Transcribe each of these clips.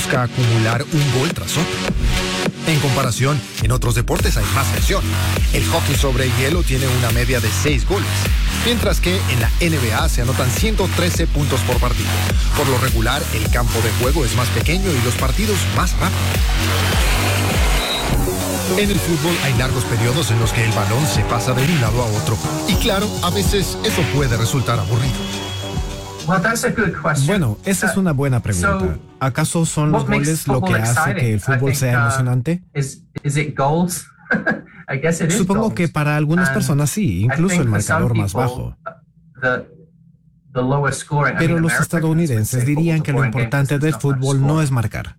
busca acumular un gol tras otro. En comparación, en otros deportes hay más presión. El hockey sobre hielo tiene una media de 6 goles, mientras que en la NBA se anotan 113 puntos por partido. Por lo regular, el campo de juego es más pequeño y los partidos más rápidos. En el fútbol hay largos periodos en los que el balón se pasa de un lado a otro. Y claro, a veces eso puede resultar aburrido. Bueno, esa es una buena pregunta. ¿Acaso son los goles lo que hace que el fútbol sea emocionante? Supongo que para algunas personas sí, incluso el marcador más bajo. Pero los estadounidenses dirían que lo importante del fútbol no es marcar.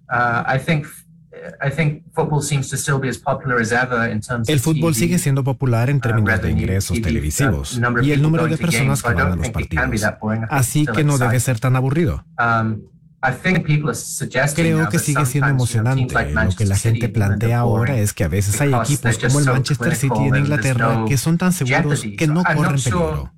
El fútbol sigue siendo popular en términos de ingresos televisivos y el número de personas que van a los partidos. Así que no debe ser tan aburrido. Creo que sigue siendo emocionante. Lo que la gente plantea ahora es que a veces hay equipos como el Manchester City en Inglaterra que son tan seguros que no corren peligro.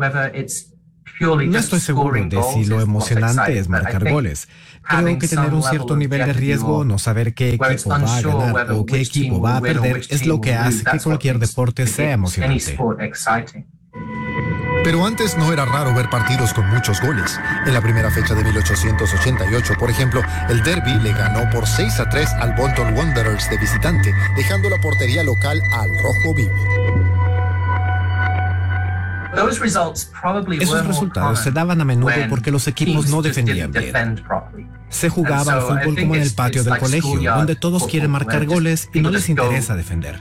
No estoy seguro de si lo emocionante es marcar goles. Creo que tener un cierto nivel de riesgo, no saber qué equipo va a ganar o qué equipo va a perder, es lo que hace que cualquier deporte sea emocionante. Pero antes no era raro ver partidos con muchos goles. En la primera fecha de 1888, por ejemplo, el Derby le ganó por 6-3 al Bolton Wanderers de visitante, dejando la portería local al rojo vivo. Esos resultados se daban a menudo porque los equipos no defendían bien. Se jugaba al fútbol como en el patio del colegio, donde todos quieren marcar goles y no les interesa defender.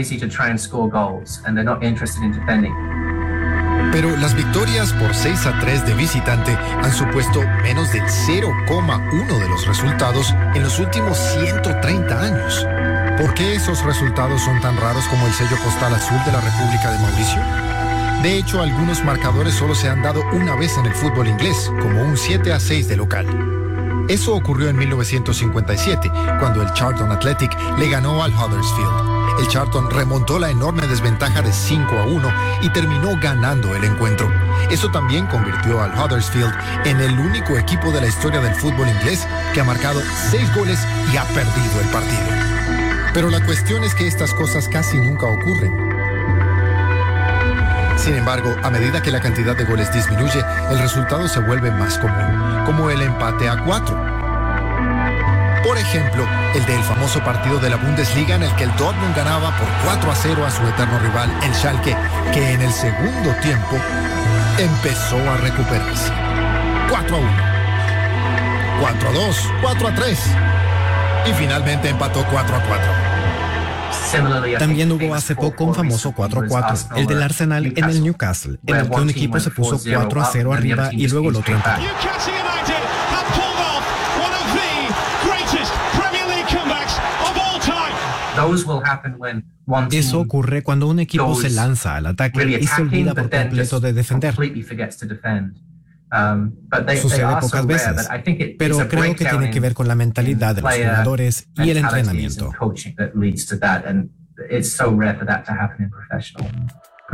Pero las victorias por 6-3 de visitante han supuesto menos del 0,1 de los resultados en los últimos 130 años. ¿Por qué esos resultados son tan raros como el sello postal azul de la República de Mauricio? De hecho, algunos marcadores solo se han dado una vez en el fútbol inglés, como un 7-6 de local. Eso ocurrió en 1957, cuando el Charlton Athletic le ganó al Huddersfield. El Charlton remontó la enorme desventaja de 5-1 y terminó ganando el encuentro. Eso también convirtió al Huddersfield en el único equipo de la historia del fútbol inglés que ha marcado 6 goles y ha perdido el partido. Pero la cuestión es que estas cosas casi nunca ocurren. Sin embargo, a medida que la cantidad de goles disminuye, el resultado se vuelve más común, como el empate a 4. Por ejemplo, el del famoso partido de la Bundesliga en el que el Dortmund ganaba por 4-0 a su eterno rival, el Schalke, que en el segundo tiempo empezó a recuperarse. 4-1, 4-2, 4-3 y finalmente empató 4-4. También hubo hace poco un famoso 4-4, el del Arsenal en el Newcastle, en el que un equipo se puso 4-0 arriba y luego el otro empató. Eso ocurre cuando un equipo se lanza al ataque y se olvida por completo de defender. Sucede pocas veces, pero creo que tiene que ver con la mentalidad de los jugadores y el entrenamiento.